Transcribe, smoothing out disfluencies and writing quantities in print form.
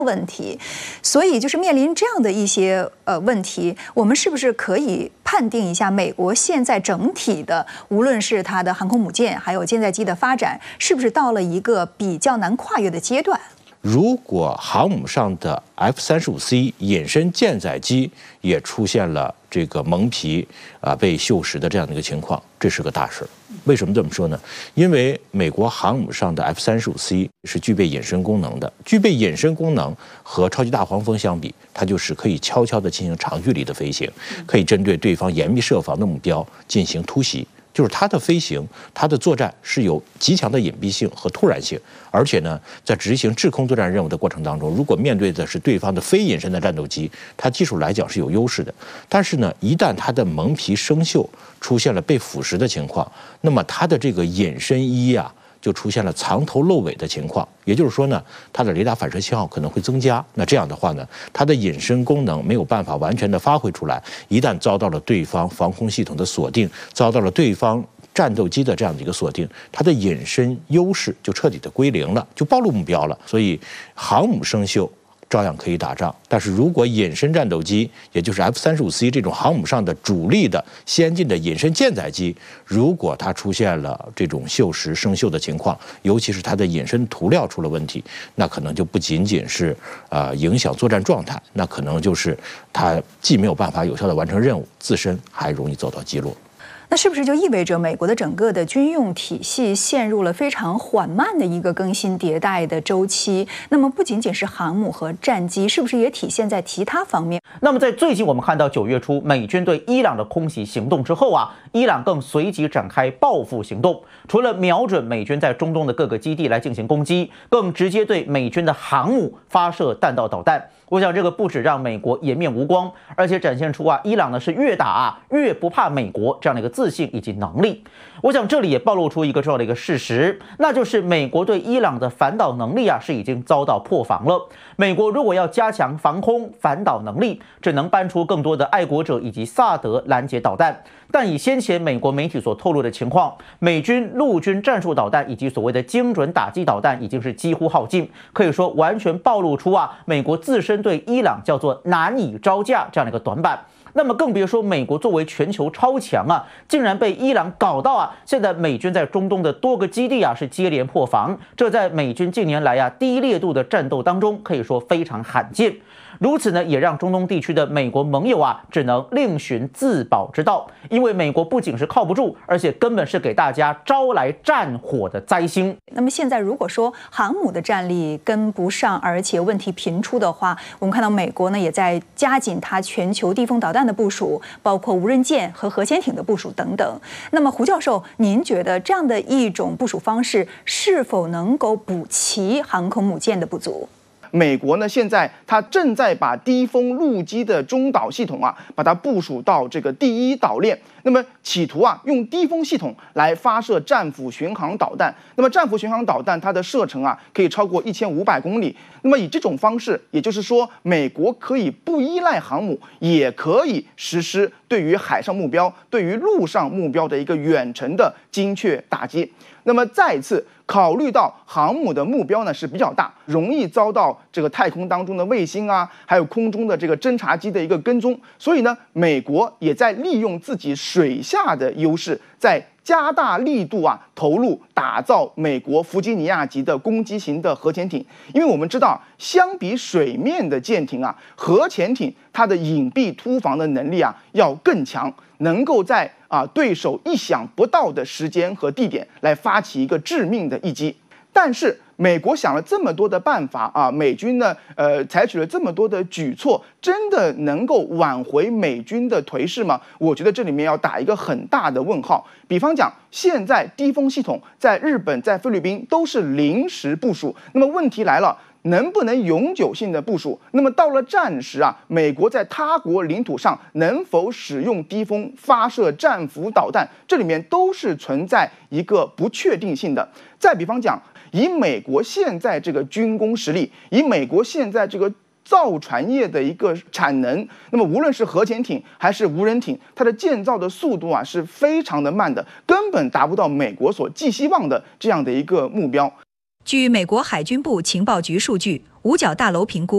问题，所以就是面临这样的一些问题，我们是不是可以判定一下美国现在整体的，无论是它的航空母舰还有舰载机的发展，是不是到了一个比较难跨越的阶段？ 如果航母上的 F-35C 衍生舰载机也出现了这个蒙皮被锈蚀的这样的一个情况，这是个大事。为什么这么说呢？因为美国航母上的 F-35C 是具备衍生功能的，具备衍生功能和超级大黄蜂相比，它就是可以悄悄地进行长距离的飞行，可以针对对方严密设防的目标进行突袭。就是它的飞行，它的作战是有极强的隐蔽性和突然性，而且呢，在执行制空作战任务的过程当中，如果面对的是对方的非隐身的战斗机，它技术来讲是有优势的。但是呢，一旦它的蒙皮生锈，出现了被腐蚀的情况，那么它的这个隐身衣就出现了藏头露尾的情况，也就是说呢，它的雷达反射信号可能会增加。那这样的话呢，它的隐身功能没有办法完全的发挥出来。一旦遭到了对方防空系统的锁定，遭到了对方战斗机的这样的一个锁定，它的隐身优势就彻底的归零了，就暴露目标了。所以航母生锈照样可以打仗，但是如果隐身战斗机，也就是 F-35C 这种航母上的主力的先进的隐身舰载机，如果它出现了这种锈蚀生锈的情况，尤其是它的隐身涂料出了问题，那可能就不仅仅是影响作战状态，那可能就是它既没有办法有效的完成任务，自身还容易遭到击落。 那是不是就意味着美国的整个的军用体系陷入了非常缓慢的一个更新迭代的周期？那么不仅仅是航母和战机，是不是也体现在其他方面？ 那么在最近我们看到9月初美军对伊朗的空袭行动之后伊朗更随即展开报复行动，除了瞄准美军在中东的各个基地来进行攻击，更直接对美军的航母发射弹道导弹。我想这个不止让美国颜面无光，而且展现出伊朗呢是越打越不怕美国这样的一个自信以及能力。我想这里也暴露出一个重要的一个事实，那就是美国对伊朗的反导能力是已经遭到破防了。美国如果要加强防空反导能力，只能搬出更多的爱国者以及萨德拦截导弹。但以先前美国媒体所透露的情况，美军陆军战术导弹以及所谓的精准打击导弹已经是几乎耗尽，可以说完全暴露出美国自身对伊朗叫做难以招架这样的一个短板。那么更别说美国作为全球超强竟然被伊朗搞到现在美军在中东的多个基地是接连破防，这在美军近年来低烈度的战斗当中可以说非常罕见。如此呢，也让中东地区的美国盟友只能另寻自保之道，因为美国不仅是靠不住，而且根本是给大家招来战火的灾星。 那么现在如果说航母的战力跟不上，而且问题频出的话，我们看到美国呢也在加紧它全球地锋导弹的部署，包括无人舰和核潜艇的部署等等。那么胡教授，您觉得这样的一种部署方式是否能够补齐航空母舰的不足？ 美国呢，现在它正在把低风陆基的中导系统把它部署到这个第一岛链，那么企图用低风系统来发射战斧巡航导弹。那么战斧巡航导弹它的射程可以超过1500公里。那么以这种方式，也就是说，美国可以不依赖航母，也可以实施对于海上目标、对于陆上目标的一个远程的精确打击。那么再一次考虑到航母的目标呢是比较大，容易遭到这个太空当中的卫星还有空中的这个侦察机的一个跟踪，所以呢，美国也在利用自己水下的优势，在加大力度投入打造美国弗吉尼亚级的攻击型的核潜艇。因为我们知道，相比水面的舰艇核潜艇它的隐蔽突防的能力要更强，能够在对手意想不到的时间和地点来发起一个致命的一击。但是美国想了这么多的办法美军呢采取了这么多的举措，真的能够挽回美军的颓势吗？我觉得这里面要打一个很大的问号。比方讲，现在低风系统在日本、在菲律宾都是临时部署，那么问题来了，能不能永久性的部署？那么到了战时美国在他国领土上能否使用低风发射战斧导弹？这里面都是存在一个不确定性的。再比方讲，以美国现在这个军工实力，以美国现在这个造船业的一个产能，那么无论是核潜艇还是无人艇，它的建造的速度是非常的慢的，根本达不到美国所寄希望的这样的一个目标。 据美国海军部情报局数据，五角大楼评估